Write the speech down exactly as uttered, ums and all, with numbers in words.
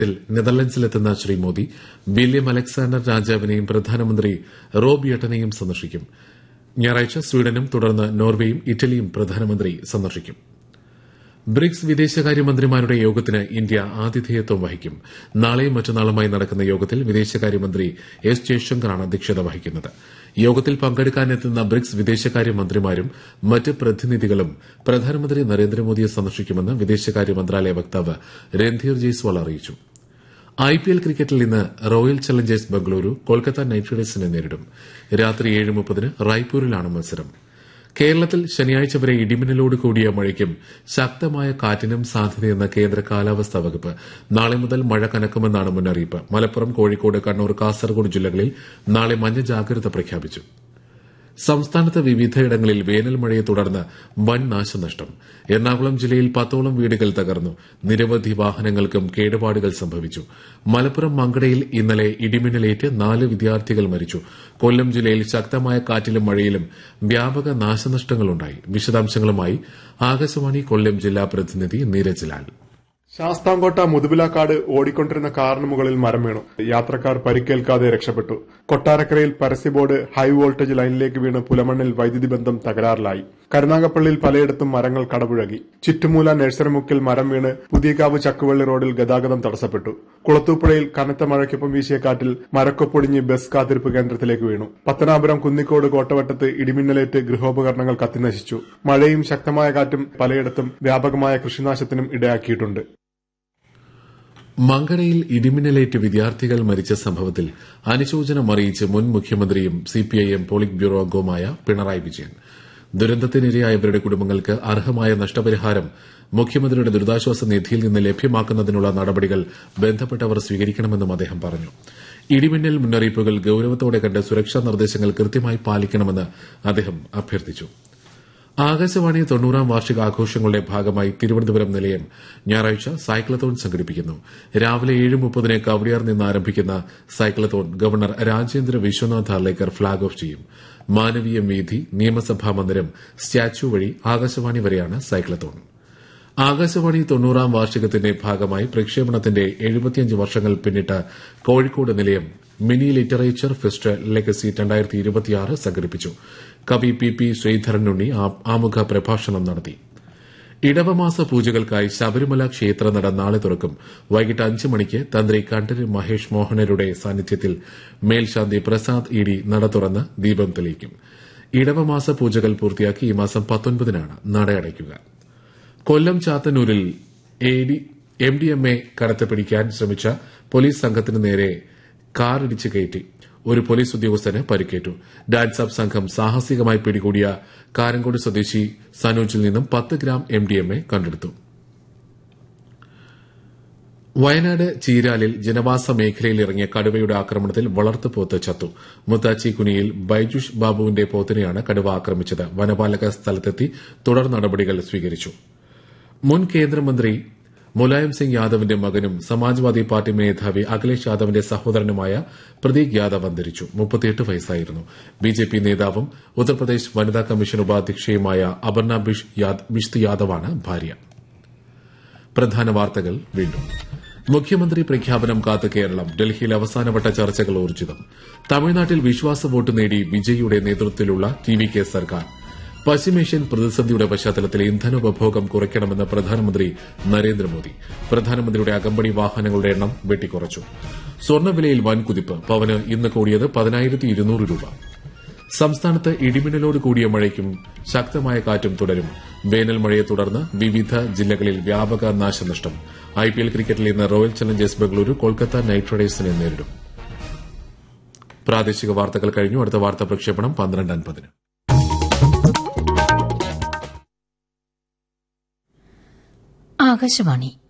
നെതർലൻഡ്സിലെത്തുന്ന Shri Modi William Alexander രാജാവിനെയും പ്രധാനമന്ത്രി റോബിയട്ടനെയും സന്ദർശിക്കും. ഞായറാഴ്ച സ്വീഡനും തുടർന്ന് നോർവേയും ഇറ്റലിയും പ്രധാനമന്ത്രി സന്ദർശിക്കും. ബ്രിക്സ് വിദേശകാര്യമന്ത്രിമാരുടെ യോഗത്തിന് ഇന്ത്യ ആതിഥേയത്വം വഹിക്കും. നാളെയും മറ്റന്നാളുമായി നടക്കുന്ന യോഗത്തിൽ വിദേശകാര്യമന്ത്രി എസ് ജയശങ്കറാണ് അധ്യക്ഷത വഹിക്കുന്നത്. യോഗത്തിൽ പങ്കെടുക്കാനെത്തുന്ന ബ്രിക്സ് വിദേശകാര്യമന്ത്രിമാരും മറ്റ് പ്രതിനിധികളും പ്രധാനമന്ത്രി നരേന്ദ്രമോദിയെ സന്ദർശിക്കുമെന്ന് വിദേശകാര്യ മന്ത്രാലയ വക്താവ് രൺധീർ ജയ്സ്വാൾ അറിയിച്ചു. ഐപിഎൽ ക്രിക്കറ്റിൽ ഇന്ന് royal Challengers Bengaluru Kolkata night റൈഡേഴ്സിനെ നേരിടും. രാത്രി ഏഴ് മുപ്പതിന് റായ്പൂരിലാണ് മത്സരം. കേരളത്തിൽ ശനിയാഴ്ച വരെ ഇടിമിന്നലോട് കൂടിയ മഴയ്ക്കും ശക്തമായ കാറ്റിനും സാധ്യതയെന്ന കേന്ദ്ര കാലാവസ്ഥാ വകുപ്പ്. നാളെ മുതൽ മഴ കനക്കുമെന്നാണ് മുന്നറിയിപ്പ്. മലപ്പുറം, കോഴിക്കോട്, കണ്ണൂർ, കാസർഗോഡ് ജില്ലകളിൽ നാളെ മഞ്ഞ ജാഗ്രത പ്രഖ്യാപിച്ചു. സംസ്ഥാനത്ത് വിവിധയിടങ്ങളിൽ വേനൽ മഴയെ തുടർന്ന് വൻ നാശനഷ്ടം. എറണാകുളം ജില്ലയിൽ പത്തോളം വീടുകൾ തകർന്നു. നിരവധി വാഹനങ്ങൾക്കും കേടുപാടുകൾ സംഭവിച്ചു. മലപ്പുറം മങ്കടയിൽ ഇന്നലെ ഇടിമിന്നലേറ്റ് നാല് വിദ്യാർത്ഥികൾ മരിച്ചു. കൊല്ലം ജില്ലയിൽ ശക്തമായ കാറ്റിലും മഴയിലും വ്യാപക നാശനഷ്ടങ്ങളുണ്ടായി. വിശദാംശങ്ങളുമായി ആകാശവാണി കൊല്ലം ജില്ലാ പ്രതിനിധി നീരജ് ലാൽ. ശാസ്താംകോട്ട മുതുപിലാക്കാട് ഓടിക്കൊണ്ടിരുന്ന കാറിന് മുകളിൽ മരം വീണു. യാത്രക്കാർ പരിക്കേൽക്കാതെ രക്ഷപ്പെട്ടു. കൊട്ടാരക്കരയിൽ പരസ്യബോർഡ് ഹൈ വോൾട്ടേജ് ലൈനിലേക്ക് വീണ് പുലമണ്ണിൽ വൈദ്യുതി ബന്ധം തകരാറിലായി. കരുനാഗപ്പള്ളിയിൽ പലയിടത്തും മരങ്ങൾ കടപുഴകി. ചുറ്റുമൂല നഴ്സറിമുക്കിൽ മരം വീണ് പുതിയകാവ് ചക്കുവള്ളി റോഡിൽ ഗതാഗതം തടസ്സപ്പെട്ടു. കുളത്തൂപ്പുഴയിൽ കനത്ത മഴയ്ക്കൊപ്പം വീശിയ കാറ്റിൽ മരക്കൊപ്പൊടിഞ്ഞ് ബസ് കാത്തിരിപ്പ് കേന്ദ്രത്തിലേക്ക് വീണു. പത്തനാപുരം കുന്നിക്കോട് കോട്ടവട്ടത്ത് ഇടിമിന്നലേറ്റ് ഗൃഹോപകരണങ്ങൾ കത്തിനശിച്ചു. മഴയും ശക്തമായ കാറ്റും പലയിടത്തും വ്യാപകമായ കൃഷിനാശത്തിനും ഇടയാക്കിയിട്ടുണ്ട്. മങ്കടയിൽ ഇടിമിന്നലേറ്റ് വിദ്യാർത്ഥികൾ മരിച്ച സംഭവത്തിൽ അനുശോചനം അറിയിച്ച് മുൻ മുഖ്യമന്ത്രിയും സിപിഐഎം പോളിറ്റ് ബ്യൂറോ അംഗവുമായ പിണറായി വിജയൻ. ദുരന്തത്തിനിരയായവരുടെ കുടുംബങ്ങൾക്ക് അർഹമായ നഷ്ടപരിഹാരം മുഖ്യമന്ത്രിയുടെ ദുരിതാശ്വാസ നിധിയിൽ നിന്ന് ലഭ്യമാക്കുന്നതിനുള്ള നടപടികൾ ബന്ധപ്പെട്ടവർ സ്വീകരിക്കണമെന്നും അദ്ദേഹം പറഞ്ഞു. ഇടിമിന്നൽ മുന്നറിയിപ്പുകൾ ഗൌരവത്തോടെ കണ്ട് സുരക്ഷാ നിർദ്ദേശങ്ങൾ കൃത്യമായി പാലിക്കണമെന്ന് അദ്ദേഹം അഭ്യർത്ഥിച്ചു. ആകാശവാണി തൊണ്ണൂറാം വാർഷികാഘോഷങ്ങളുടെ ഭാഗമായി തിരുവനന്തപുരം നിലയം ഞായറാഴ്ച സൈക്ലത്തോൺ സംഘടിപ്പിക്കുന്നു. രാവിലെ ഏഴ് മുപ്പതിന് കവടിയാർ നിന്ന് ആരംഭിക്കുന്ന cyclothon governor Rajendra Vishwanath Arlekar flag off ചെയ്യും. മാനവീയം വീഥി, നിയമസഭാ മന്ദിരം, സ്റ്റാച്യു വഴി ആകാശവാണി വരെയാണ് സൈക്ലത്തോൺ. ആകാശവാണി തൊണ്ണൂറാം വാർഷികത്തിന്റെ ഭാഗമായി പ്രക്ഷേപണത്തിന്റെ എഴുപത്തിയഞ്ച് വർഷങ്ങൾ പിന്നിട്ട കോഴിക്കോട് നിലയം മിനി ലിറ്ററേച്ചർ ഫെസ്റ്റ് ലെഗസി രണ്ടായിരത്തി ഇരുപത്തിയാറ് സംഘടിപ്പിച്ചു. കവി പി പി ശ്രീധരനുണ്ണി ആമുഖ പ്രഭാഷണം നടത്തി. ഇടവമാസ പൂജകൾക്കായി ശബരിമല ക്ഷേത്രനട നാളെ തുറക്കും. വൈകിട്ട് അഞ്ച് മണിക്ക് തന്ത്രി കണ്ഠര് മഹേഷ് മോഹനരുടെ സാന്നിധ്യത്തിൽ മേൽശാന്തി പ്രസാദ് ഇ ഡി നട തുറന്ന് ദീപം തെളിയിക്കും. ഇടവമാസ പൂജകൾ പൂർത്തിയാക്കി ഈ മാസം പത്തൊൻപതിനാണ് നട അടയ്ക്കുക. കൊല്ലം ചാത്തന്നൂരിൽ എം ഡി എം എ കടത്തിപ്പിടിക്കാൻ ശ്രമിച്ച പോലീസ് സംഘത്തിന് നേരെ കാറിടിച്ച് കയറ്റി. ഒരു പോലീസ് ഉദ്യോഗസ്ഥന് പരിക്കേറ്റു. ഡാൻസ് അപ്പ് സംഘം സാഹസികമായി പിടികൂടിയ കാരങ്കോട് സ്വദേശി സനോജിൽ നിന്നും പത്ത് gram M D M A കണ്ടെടുത്തു. വയനാട് ചീരാലിൽ ജനവാസ മേഖലയിൽ ഇറങ്ങിയ കടുവയുടെ ആക്രമണത്തിൽ വളർത്തുപോത്ത് ചത്തു. മുത്താച്ചി കുനിയിൽ ബൈജുഷ് ബാബുവിന്റെ പോത്തിനെയാണ് കടുവ ആക്രമിച്ചത്. വനപാലക സ്ഥലത്തെത്തി തുടർ നടപടികൾ സ്വീകരിച്ചു. മുൻ കേന്ദ്രമന്ത്രി മുലായം സിംഗ് യാദവിന്റെ മകനും സമാജ്വാദി പാർട്ടി മേധാവി അഖിലേഷ് യാദവിന്റെ സഹോദരനുമായ പ്രതീക് യാദവ് അന്തരിച്ചു. മുപ്പത്തിയെട്ട് വയസ്സായിരുന്നു. ബിജെപി നേതാവും ഉത്തർപ്രദേശ് വനിതാ കമ്മീഷൻ ഉപാധ്യക്ഷയുമായ അപർണ ബിഷ്ത് യാദവാണ് ഭാര്യ. പ്രധാന വാർത്തകൾ വീണ്ടും. മുഖ്യമന്ത്രി പ്രഖ്യാപനം കാത്ത് കേരളം. ഡൽഹിയിൽ അവസാനവട്ട ചർച്ചകൾ ഊർജിതം. തമിഴ്നാട്ടിൽ വിശ്വാസ വോട്ട് നേടി വിജയിയുടെ നേതൃത്വത്തിലുള്ള ടി വി കെ സർക്കാർ. പശ്ചിമേഷ്യൻ പ്രതിസന്ധിയുടെ പശ്ചാത്തലത്തിൽ ഇന്ധനോപഭോഗം കുറയ്ക്കണമെന്ന് പ്രധാനമന്ത്രി നരേന്ദ്രമോദി. പ്രധാനമന്ത്രിയുടെ അകമ്പടി വാഹനങ്ങളുടെ എണ്ണം വെട്ടിക്കുറച്ചു. സ്വർണ്ണവിലയിൽ വൻ കുതിപ്പ്. പവന് ഇന്ന് കൂടിയത് പതിനായിരത്തി ഇരുന്നൂറ് രൂപ. സംസ്ഥാനത്ത് ഇടിമിന്നലോട് കൂടിയ മഴയ്ക്കും ശക്തമായ കാറ്റും തുടരും. വേനൽ മഴയെ തുടർന്ന് വിവിധ ജില്ലകളിൽ വ്യാപക നാശനഷ്ടം. ഐപിഎൽ ക്രിക്കറ്റിൽ ഇന്ന് royal Challengers Bengaluru Kolkata night റൈഡേഴ്സിനെ നേരിടും. പ്രാദേശിക വാർത്തകൾ കഴിഞ്ഞു. അടുത്ത വാർത്താ പ്രക്ഷേപണം പന്ത്രണ്ട് അൻപതിന്. ആകാശവാണി